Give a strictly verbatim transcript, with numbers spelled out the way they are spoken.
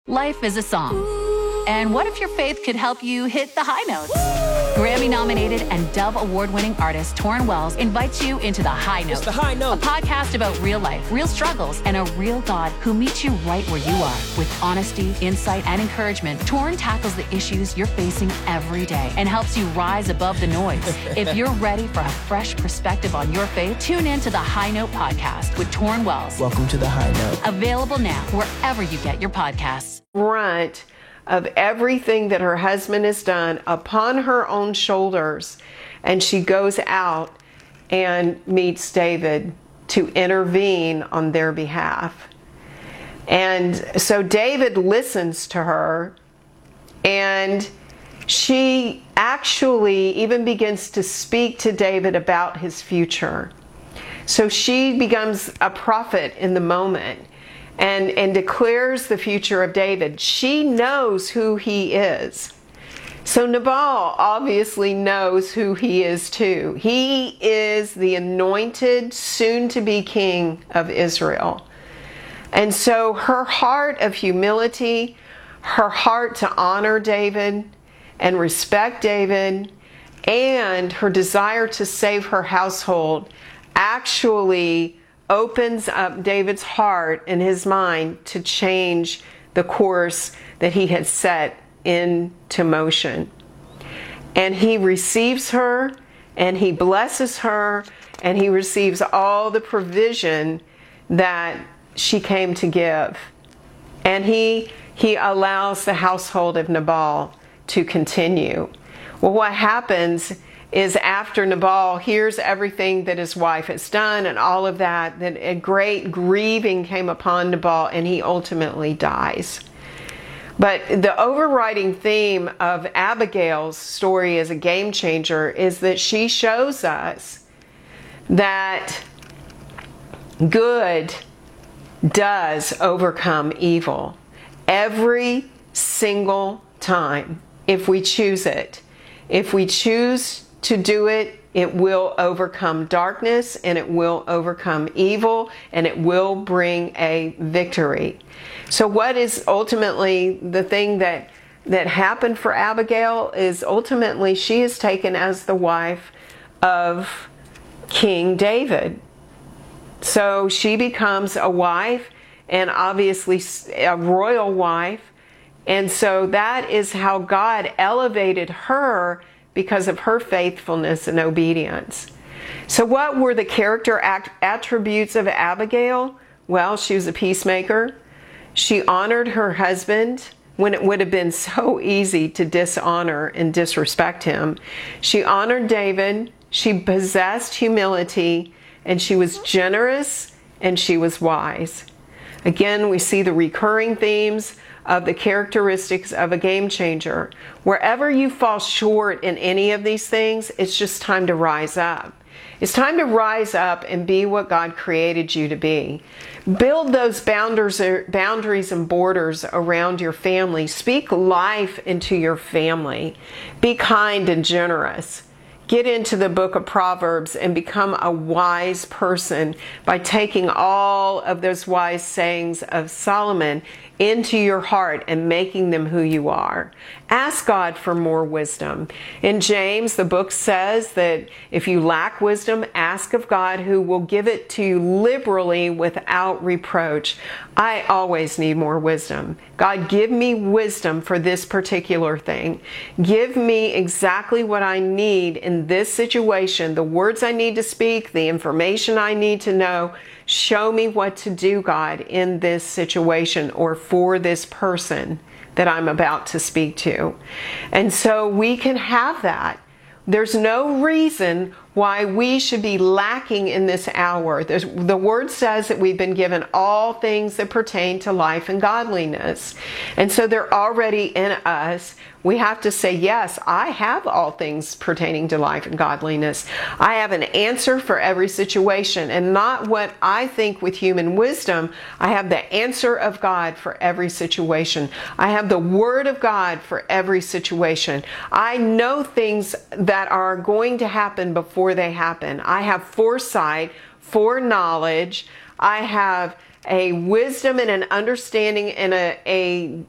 Life is a song. And what if your faith could help you hit the high notes? Grammy-nominated and Dove Award-winning artist Torrin Wells invites you into The High Note. It's The High Note. A podcast about real life, real struggles, and a real God who meets you right where you are. With honesty, insight, and encouragement, Torrin tackles the issues you're facing every day and helps you rise above the noise. If you're ready for a fresh perspective on your faith, tune in to The High Note podcast with Torrin Wells. Welcome to The High Note. Available now wherever you get your podcasts. Brunt of everything that her husband has done upon her own shoulders, and she goes out and meets David to intervene on their behalf. And so David listens to her, and she actually even begins to speak to David about his future. So she becomes a prophet in the moment. And, and declares the future of David. She knows who he is. So Nabal obviously knows who he is too. He is the anointed, soon-to-be king of Israel. And so her heart of humility, her heart to honor David and respect David, and her desire to save her household actually opens up David's heart and his mind to change the course that he had set into motion. And he receives her, and he blesses her, and he receives all the provision that she came to give. And he he allows the household of Nabal to continue. Well, what happens is after Nabal hears everything that his wife has done and all of that, that a great grieving came upon Nabal, and he ultimately dies. But the overriding theme of Abigail's story as a game changer is that she shows us that good does overcome evil every single time if we choose it. If we choose to do it, it will overcome darkness, and it will overcome evil, and it will bring a victory. So what is ultimately the thing that that happened for Abigail is ultimately she is taken as the wife of King David. So she becomes a wife, and obviously a royal wife. And so that is how God elevated her because of her faithfulness and obedience. So what were the character act- attributes of Abigail? Well, she was a peacemaker. She honored her husband when it would have been so easy to dishonor and disrespect him. She honored David. She possessed humility, and she was generous, and she was wise. Again, we see the recurring themes of the characteristics of a game changer. Wherever you fall short in any of these things, it's just time to rise up. It's time to rise up and be what God created you to be. Build those boundaries, boundaries and borders around your family. Speak life into your family. Be kind and generous. Get into the book of Proverbs and become a wise person by taking all of those wise sayings of Solomon into your heart and making them who you are. Ask God for more wisdom. In James, the book says that if you lack wisdom, ask of God, who will give it to you liberally without reproach. I always need more wisdom. God, give me wisdom for this particular thing. Give me exactly what I need in this situation, the words I need to speak, the information I need to know. Show me what to do, God, in this situation or for this person that I'm about to speak to. And so we can have that. There's no reason why we should be lacking in this hour. There's, the word says that we've been given all things that pertain to life and godliness. And so they're already in us. We have to say, yes, I have all things pertaining to life and godliness. I have an answer for every situation, and not what I think with human wisdom. I have the answer of God for every situation. I have the word of God for every situation. I know things that are going to happen before they happen. I have foresight, foreknowledge. I have a wisdom and an understanding and a, a